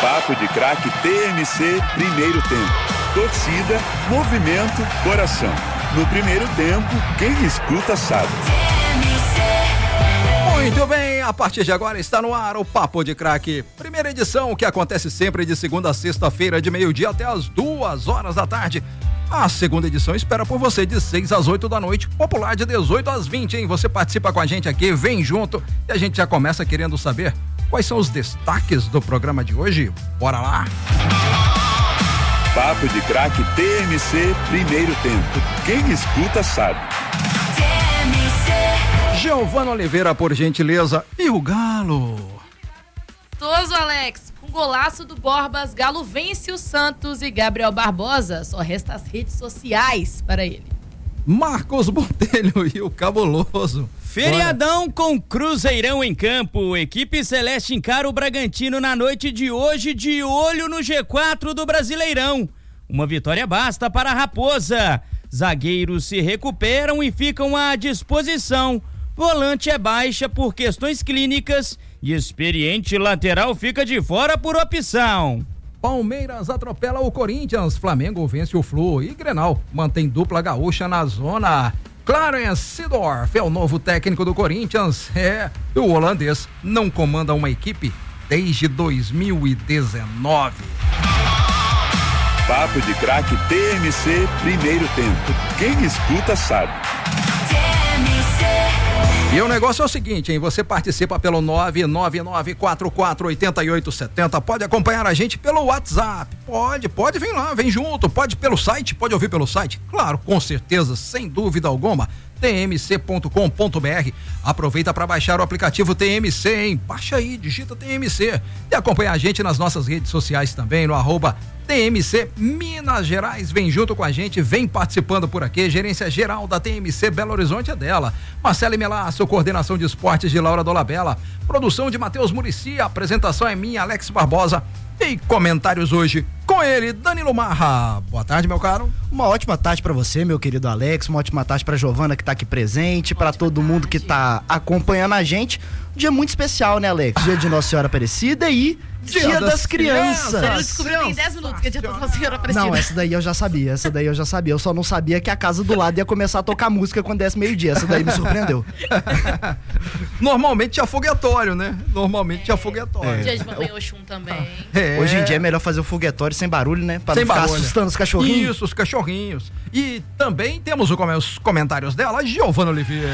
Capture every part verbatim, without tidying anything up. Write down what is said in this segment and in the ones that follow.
Papo de Craque T M C, primeiro tempo. Torcida, movimento, coração. No primeiro tempo, quem escuta sabe. Muito bem, a partir de agora está no ar o Papo de Craque. Primeira edição que acontece sempre de segunda a sexta-feira, de meio-dia até as duas horas da tarde. A segunda edição espera por você de seis às oito da noite, popular de dezoito às vinte, hein? Você participa com a gente aqui, vem junto e a gente já começa querendo saber quais são os destaques do programa de hoje. Bora lá! Papo de Craque T M C, primeiro tempo. Quem escuta sabe. Giovana Oliveira, por gentileza, e o Galo? Toso, Alex, com golaço do Borbas, Galo vence o Santos e Gabriel Barbosa, só resta as redes sociais para ele. Marcos Botelho e o Cabuloso. Feriadão com Cruzeirão em campo, equipe celeste encara o Bragantino na noite de hoje de olho no G quatro do Brasileirão. Uma vitória basta para a Raposa, zagueiros se recuperam e ficam à disposição. Volante é baixa por questões clínicas e experiente lateral fica de fora por opção. Palmeiras atropela o Corinthians, Flamengo vence o Flu e Grenal mantém dupla gaúcha na zona. Clarence Seedorf é o novo técnico do Corinthians, é, o holandês não comanda uma equipe desde dois mil e dezenove. Papo de Craque T M C, primeiro tempo. Quem escuta sabe. E o negócio é o seguinte, hein? Você participa pelo nove nove nove quatro quatro oito oito sete zero, pode acompanhar a gente pelo WhatsApp, pode, pode vir lá, vem junto, pode pelo site, pode ouvir pelo site, claro, com certeza, sem dúvida alguma, t m c ponto com ponto b r. Aproveita para baixar o aplicativo T M C, hein? Baixa aí, digita T M C e acompanha a gente nas nossas redes sociais também, no arroba T M C Minas Gerais. Vem junto com a gente, vem participando por aqui. Gerência geral da T M C Belo Horizonte é dela. Marcelo Melasso, coordenação de esportes de Laura Dolabella, produção de Matheus Muricy, apresentação é minha, Alex Barbosa. E comentários hoje com ele, Danilo Marra. Boa tarde, meu caro. Uma ótima tarde pra você, meu querido Alex, uma ótima tarde pra Giovana que tá aqui presente, pra todo mundo que tá acompanhando a gente. Um dia muito especial, né, Alex? Dia de Nossa Senhora Aparecida e Dia, dia das, das Crianças. Você não descobriu em dez minutos que é Dia da Nossa Senhora Aparecida. Não, essa daí eu já sabia, essa daí eu já sabia. Eu só não sabia que a casa do lado ia começar a tocar música quando desse meio-dia. Essa daí me surpreendeu. Normalmente tinha foguetório, né? Normalmente tinha foguetório. É. Dia de Mamãe Oxum também. É. Hoje em dia é melhor fazer o foguetório sem barulho, né? Pra sem não ficar barulho. Assustando os cachorrinhos. Isso, os cachorrinhos. E também temos os comentários dela, Giovana Oliveira.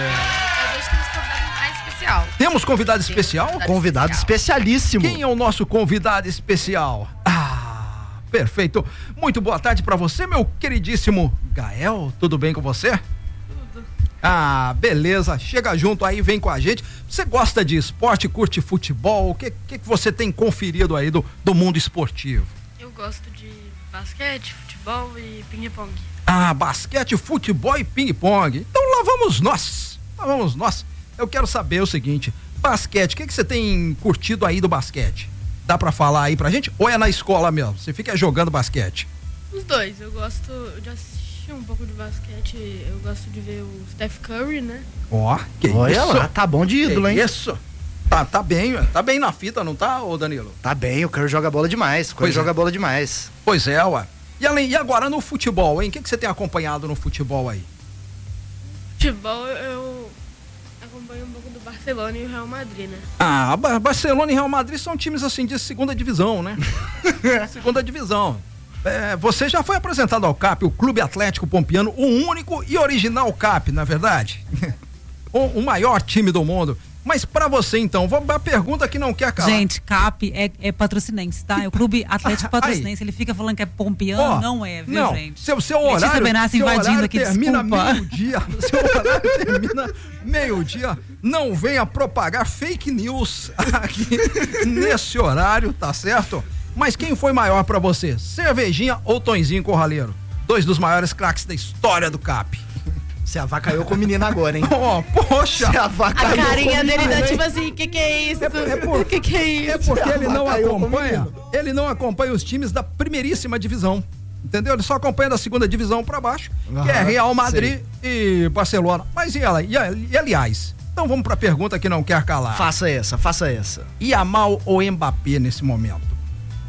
Temos convidado especial? Convidado, convidado especialíssimo. Quem é o nosso convidado especial? Ah, perfeito. Muito boa tarde pra você, meu queridíssimo Gael. Tudo bem com você? Tudo. Ah, beleza. Chega junto aí, vem com a gente. Você gosta de esporte, curte futebol? O que, que, que você tem conferido aí do, do mundo esportivo? Eu gosto de basquete, futebol e ping-pong. Ah, basquete, futebol e ping-pong. Então lá vamos nós. Lá vamos nós. Eu quero saber o seguinte, basquete, o que, que você tem curtido aí do basquete? Dá pra falar aí pra gente? Ou é na escola mesmo? Você fica jogando basquete? Os dois, eu gosto de assistir um pouco de basquete, eu gosto de ver o Steph Curry, né? Ó, oh, que Olha isso? Lá, tá bom de ídolo, que hein? Isso, tá, tá bem, tá bem na fita, não tá, ô Danilo? Tá bem, o Curry joga bola demais, o Curry Pois joga é. bola demais. Pois é, ué. E, além, e agora no futebol, hein? O que, que você tem acompanhado no futebol aí? Futebol, eu acompanho um pouco do Barcelona e o Real Madrid, né? Ah, Barcelona e Real Madrid são times assim de segunda divisão, né? Segunda divisão. É, você já foi apresentado ao C A P, o Clube Atlético Pompiano, o único e original C A P, na é verdade? o, o maior time do mundo. Mas pra você então, vamos a pergunta que não quer calar. Gente, C A P é, é patrocinense, tá? É o Clube Atlético Patrocinense. Ele fica falando que é pompiano, oh, não é, viu, não, gente? Seu, seu horário, Letícia Benassi seu invadindo horário aqui, termina desculpa. meio-dia. Seu horário termina meio-dia. Não venha propagar fake news aqui nesse horário, tá certo? Mas quem foi maior pra você? Cervejinha ou Tonzinho Corraleiro? Dois dos maiores craques da história do C A P. Você avacaiou com o menino agora, hein? Oh, poxa! A carinha dele dá tipo assim, que que é isso? É, é por, que que é isso? É porque ele não acompanha, ele não acompanha os times da primeiríssima divisão. Entendeu? Ele só acompanha da segunda divisão pra baixo, uhum, que é Real Madrid sei. e Barcelona. Mas e ela? E, e aliás, então vamos pra pergunta que não quer calar. Faça essa, faça essa. Yamal ou Mbappé nesse momento?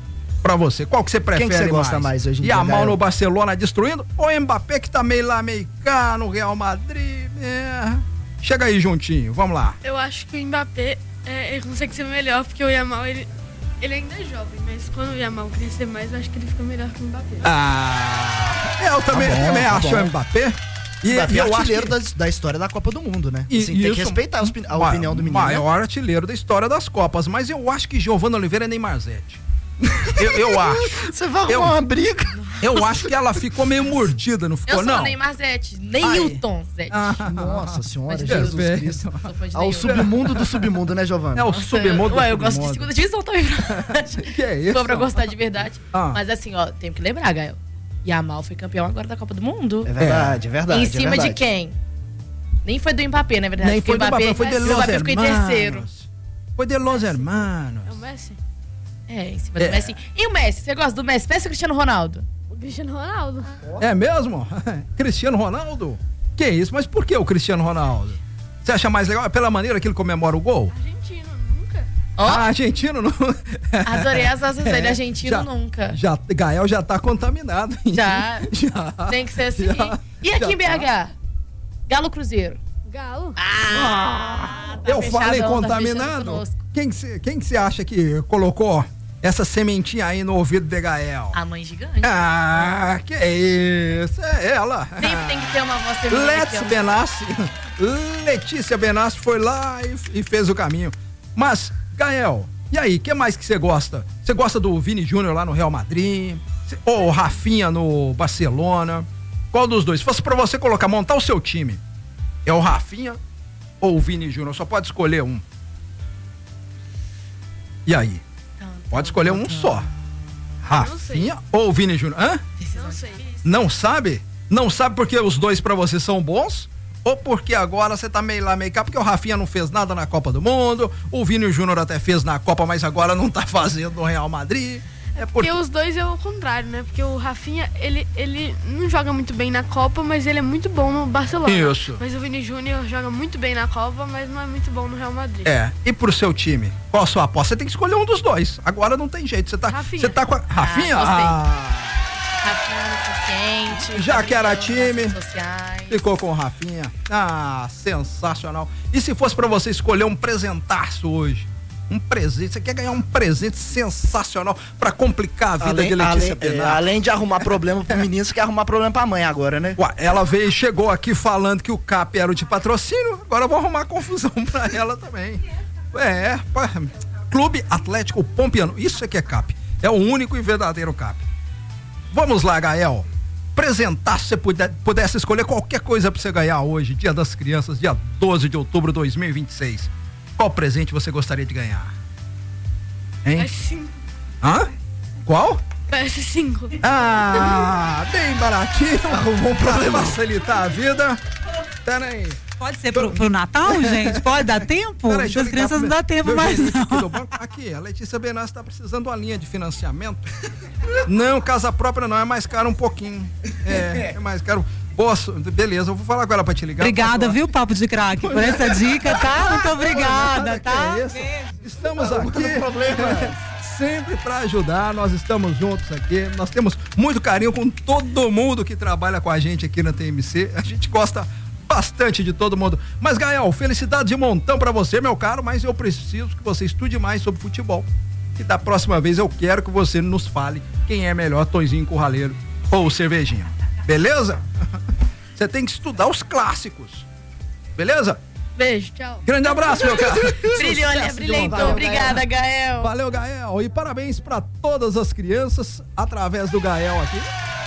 Pra você, qual que você prefere mais? Quem que você gosta mais hoje em dia, Yamal Gael? no Barcelona destruindo ou Mbappé que tá meio lá, meio cá no Real Madrid? É. Chega aí juntinho, vamos lá. Eu acho que o Mbappé é, ele consegue ser melhor, porque o Yamal, ele, ele ainda é jovem, mas quando o Yamal crescer mais, eu acho que ele fica melhor que o Mbappé. Ah, eu também, Tá bom, também tá acho bom. o Mbappé. E, E, e eu acho artilheiro que... da, da história da Copa do Mundo, né? E, Assim, tem isso, que respeitar a, opini- a ma- opinião do menino. né? Maior artilheiro da história das Copas, mas eu acho que Giovanna Oliveira é Neymar Zete. Eu, eu acho. Você vai arrumar Eu- uma briga. Eu acho que ela ficou meio mordida, não ficou, Eu sou não? o Neymar Zete, Neilton Zete. Ah, Nossa senhora, Mas Jesus Deus, Cristo. Sou fã de Ao Neilton. submundo do submundo, né, Giovana? é o submundo. Ué, eu do gosto de submundo. segunda divisão também. Que é isso? Só pra gostar de verdade. Ah. Mas assim, ó, tenho que lembrar, Gael. Yamal foi campeão agora da Copa do Mundo. É verdade, é verdade. em é cima verdade. de quem? Nem foi do Mbappé, na verdade. Nem foi do Mbappé, foi de o Los Mbappé ficou em terceiro. Hermanos. Foi de Los Hermanos. É o Messi? É, em cima do É. Messi. E o Messi? Você gosta do Messi? Messi ou Cristiano Ronaldo? O Cristiano Ronaldo. É mesmo? Cristiano Ronaldo? Que isso? Mas por que o Cristiano Ronaldo? Você acha mais legal? É pela maneira que ele comemora o gol? Argentino, nunca. Ó, Ah, argentino não. adorei as asas dele. É, Argentino já- nunca. Já, Gael já tá contaminado. hein? Já. Já. Tem que ser assim. Já- E aqui já em B H? tá. Galo Cruzeiro. Galo. Ah! tá Eu falei fechadão, tá contaminado? fechando conosco. quem que você quem que você acha que colocou essa sementinha aí no ouvido de Gael? A mãe gigante. Ah, que isso? É ela. Sempre tem que ter uma voz feminina. Let's que é um- Benassi. Letícia Benassi foi lá e, e fez o caminho. Mas, Gael, e aí, o que mais que você gosta? Você gosta do Vini Júnior lá no Real Madrid? Cê- Ou o Rafinha no Barcelona? Qual dos dois? Se fosse pra você colocar, montar o seu time, é o Rafinha ou o Vini Júnior? Só pode escolher um. E aí? Pode escolher um só. Rafinha ou o Vini Júnior? Hã? Não sei. Não sabe? Não sabe porque os dois pra você são bons? Ou porque agora você tá meio lá, meio cá, porque o Rafinha não fez nada na Copa do Mundo, o Vini Júnior até fez na Copa, mas agora não tá fazendo no Real Madrid. É porque... Porque os dois é o contrário, né? Porque o Rafinha, ele, ele não joga muito bem na Copa, mas ele é muito bom no Barcelona. Isso. Mas o Vini Júnior joga muito bem na Copa, mas não é muito bom no Real Madrid. É, e pro seu time? Qual a sua aposta? Você tem que escolher um dos dois. Agora não tem jeito. Você tá, Rafinha. você tá com a... Rafinha? gostei. Ah, Rafinha no consciente. Já tá que era brincando nas time. redes sociais. ficou com o Rafinha. Ah, sensacional. E se fosse pra você escolher um presentaço hoje? Um presente, você quer ganhar um presente sensacional pra complicar a vida Além, de Letícia além, é, Benassi. além de arrumar problema pro menino, você quer arrumar problema pra mãe agora, né? Ué, ela veio, chegou aqui falando que o C A P era o de patrocínio, agora eu vou arrumar confusão pra ela também. É, pá, Clube Atlético Pompiano, isso é que é C A P, é o único e verdadeiro C A P. Vamos lá, Gael, apresentar, se você puder, pudesse escolher qualquer coisa pra você ganhar hoje, Dia das Crianças, dia doze de outubro de dois mil e vinte e seis, qual presente você gostaria de ganhar? Hein? P S cinco. Hã? Qual? P S cinco. Ah, bem baratinho. Arrumou um problema. Facilitar a vida. Pera aí. Pode ser pro, pro Natal, gente? Pode dar tempo? Pera aí, deixa eu As ligar crianças pro não dá meu- tempo meu mais, gerente não. Aqui, do banco. Aqui, a Letícia Benassi tá precisando de uma linha de financiamento. Não, casa própria não, é mais caro um pouquinho. É, é mais caro. Posso, beleza, eu vou falar com ela pra te ligar. Obrigada, Posso- viu, Papo de Craque, por essa dica, tá? Muito obrigada, Nada, tá? que é isso? Estamos aqui problema. sempre para ajudar, nós estamos juntos aqui, nós temos muito carinho com todo mundo que trabalha com a gente aqui na T M C, a gente gosta bastante de todo mundo. Mas, Gael, felicidade de montão pra você, meu caro, mas eu preciso que você estude mais sobre futebol. E da próxima vez eu quero que você nos fale quem é melhor, Tonzinho Curraleiro ou Cervejinha. Beleza? Você tem que estudar os clássicos. Beleza? Beijo, tchau. Grande abraço, meu caro. Brilhou, Sucesso de brilhentou. vontade. Obrigada, Gael. Valeu, Gael. E parabéns para todas as crianças através do Gael aqui.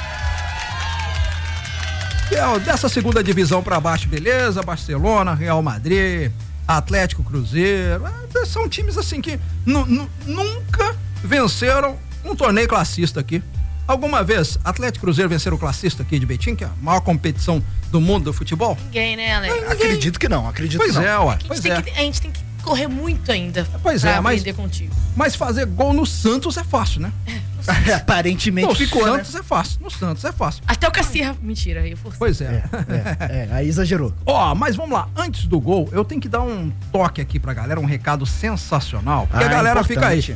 Gael, dessa segunda divisão para baixo, beleza? Barcelona, Real Madrid, Atlético, Cruzeiro. Ah, são times assim que nu- nu- nunca venceram um torneio classista aqui. Alguma vez Atlético e Cruzeiro venceram o classista aqui de Betim, que é a maior competição do mundo do futebol? Ninguém, né, Alex? Acredito que não, acredito Pois que não. é, ué. A gente, Pois tem é. que, a gente tem que correr muito ainda. Pois pra é, mas- aprender contigo. Mas fazer gol no Santos é fácil, né? Aparentemente No ficou, né? Santos é fácil, no Santos é fácil. Até o Cassirra. Mentira, eu forcei. Pois é. É, é, aí exagerou. Ó, mas vamos lá, antes do gol, eu tenho que dar um toque aqui pra galera, um recado sensacional, porque Ah, a galera fica aí, importante.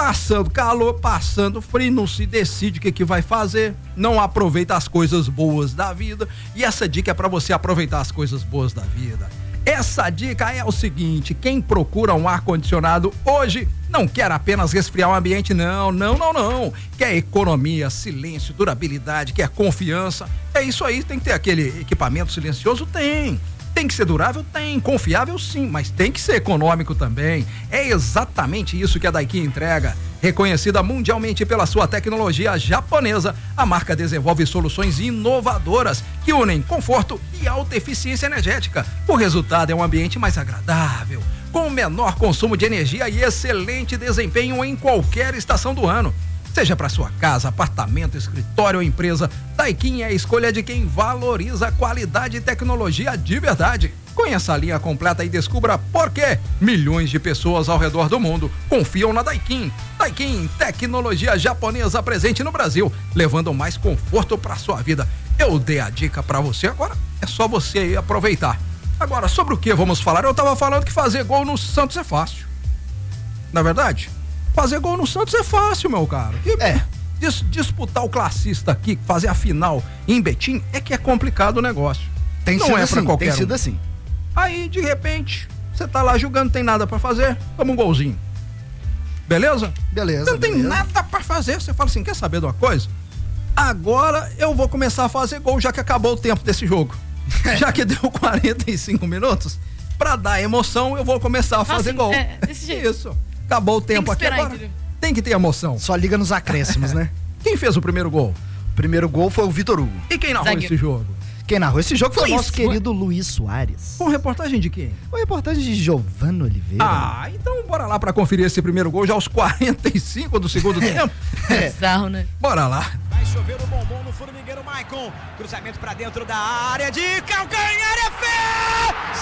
passando calor, passando frio, não se decide o que que vai fazer, não aproveita as coisas boas da vida. E essa dica é para você aproveitar as coisas boas da vida. Essa dica é o seguinte: quem procura um ar-condicionado hoje não quer apenas resfriar o ambiente, não, não, não, não. Quer economia, silêncio, durabilidade, quer confiança. É isso aí, tem que ter aquele equipamento silencioso? Tem. Tem que ser durável? Tem. Confiável? Sim, mas tem que ser econômico também. É exatamente isso que a Daikin entrega. Reconhecida mundialmente pela sua tecnologia japonesa, a marca desenvolve soluções inovadoras que unem conforto e alta eficiência energética. O resultado é um ambiente mais agradável, com menor consumo de energia e excelente desempenho em qualquer estação do ano. Seja para sua casa, apartamento, escritório ou empresa, Daikin é a escolha de quem valoriza a qualidade e tecnologia de verdade. Conheça a linha completa e descubra por que milhões de pessoas ao redor do mundo confiam na Daikin. Daikin, tecnologia japonesa presente no Brasil, levando mais conforto para sua vida. Eu dei a dica para você, agora é só você aí aproveitar. Agora, sobre o que vamos falar? Eu tava falando que fazer gol no Santos é fácil. Na é verdade? Fazer gol no Santos é fácil, meu caro. E é. Dis, disputar o classista aqui, fazer a final em Betim, é que é complicado o negócio. Tem não sido é assim, pra qualquer tem sido um. assim. Aí, de repente, você tá lá jogando, tem nada pra fazer, toma um golzinho. Beleza? Beleza. Não tem beleza. nada pra fazer. Você fala assim, quer saber de uma coisa? Agora eu vou começar a fazer gol, já que acabou o tempo desse jogo. Já que deu quarenta e cinco minutos, pra dar emoção, eu vou começar a fazer assim, gol. É, desse jeito. Isso. Acabou o tempo aqui esperar, agora. entendeu? Tem que ter emoção. Só liga nos acréscimos, né? Quem fez o primeiro gol? O primeiro gol foi o Vitor Hugo. E quem narrou Zagueiro. esse jogo? Quem narrou esse jogo foi Luiz, o nosso querido Luiz Soares. Com reportagem de quem? Uma reportagem de Giovano Oliveira. Ah, então bora lá pra conferir esse primeiro gol já aos quarenta e cinco do segundo tempo. É. Bizarro, né? Bora lá. Vai chover o bombom no formigueiro, Maicon. Cruzamento pra dentro da área de calcanhar, é fé!